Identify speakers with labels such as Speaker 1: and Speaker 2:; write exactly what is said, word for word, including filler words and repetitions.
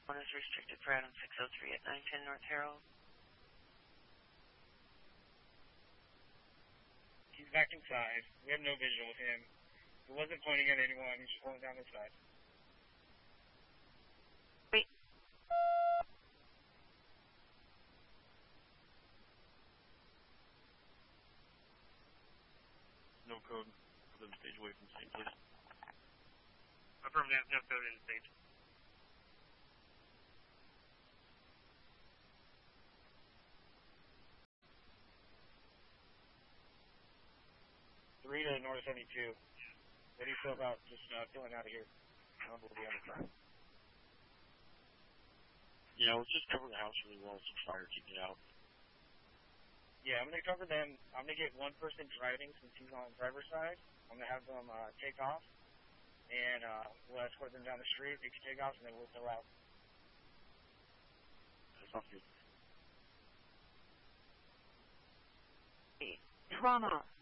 Speaker 1: One is restricted for item six oh three at nine ten North Harold.
Speaker 2: He's back inside. We have no visual with him. He wasn't pointing at anyone. He's just pulling down the side.
Speaker 1: Wait.
Speaker 3: No code for the stage away from stage, please.
Speaker 2: Affirmative, no code in the stage. Three to North seventy-two. What do you feel about just uh, peeling out of here? I don't believe the other side.
Speaker 3: Yeah, let's just cover the house really well so fire keep it out.
Speaker 2: Yeah, I'm going to cover them. I'm going to get one person driving since he's on the driver's side. I'm going to have them uh, take off, and uh, we'll escort them down the street. They can take off, and then we'll fill out.
Speaker 3: That's not good.
Speaker 1: Trauma.